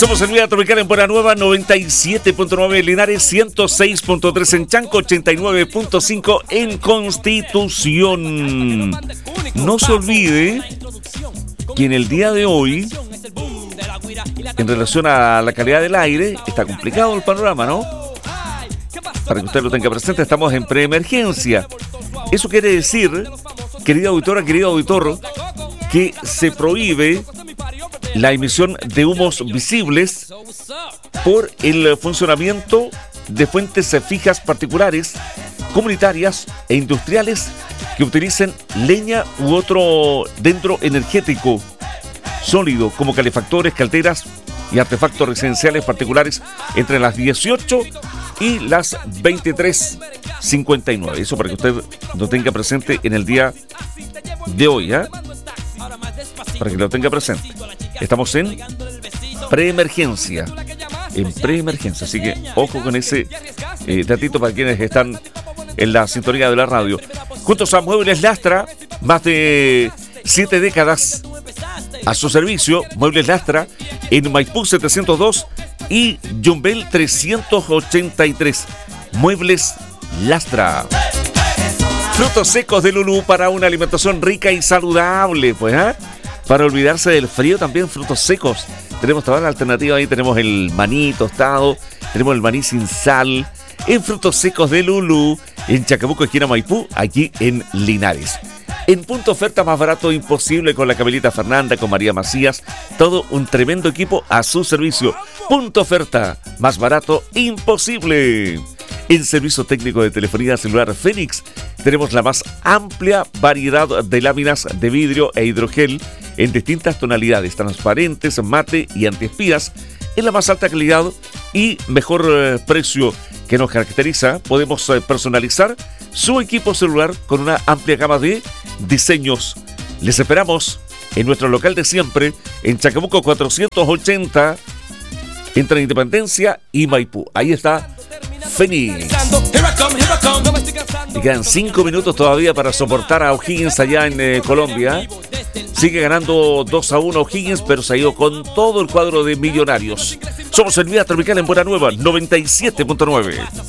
Somos el Vida Tropical en Buena Nueva, 97.9 en Linares, 106.3 en Chanco, 89.5 en Constitución. No se olvide que en el día de hoy, en relación a la calidad del aire, está complicado el panorama, ¿no? Para que usted lo tenga presente, estamos en preemergencia. Eso quiere decir, querida auditora, querido auditor, que se prohíbe la emisión de humos visibles por el funcionamiento de fuentes fijas particulares, comunitarias e industriales que utilicen leña u otro dentro energético sólido como calefactores, calderas y artefactos residenciales particulares entre las 18 y las 23:59. Eso para que usted lo tenga presente en el día de hoy, ¿eh? Para que lo tenga presente. Estamos en preemergencia. En preemergencia. Así que ojo con ese datito para quienes están en la sintonía de la radio. Juntos a Muebles Lastra, más de 7 décadas a su servicio. Muebles Lastra en Maipú 702 y Yumbel 383. Muebles Lastra. Frutos secos de Lulú para una alimentación rica y saludable, pues, ¿eh? Para olvidarse del frío, también frutos secos. Tenemos toda la alternativa ahí. Tenemos el maní tostado, tenemos el maní sin sal. En Frutos Secos de Lulú, en Chacabuco, esquina Maipú, aquí en Linares. En punto oferta más barato imposible con la Camilita Fernanda, con María Macías. Todo un tremendo equipo a su servicio. Punto oferta más barato imposible. En servicio técnico de telefonía celular Fénix, tenemos la más amplia variedad de láminas de vidrio e hidrogel en distintas tonalidades, transparentes, mate y antiespías, en la más alta calidad y mejor precio que nos caracteriza. Podemos personalizar su equipo celular con una amplia gama de diseños. Les esperamos en nuestro local de siempre, en Chacabuco 480, entre Independencia y Maipú. Ahí está Fénix. Y quedan 5 minutos todavía para soportar a O'Higgins allá en Colombia. Sigue ganando 2-1 O'Higgins, pero se ha ido con todo el cuadro de Millonarios. Somos el Vida Tropical en Buena Nueva, 97.9.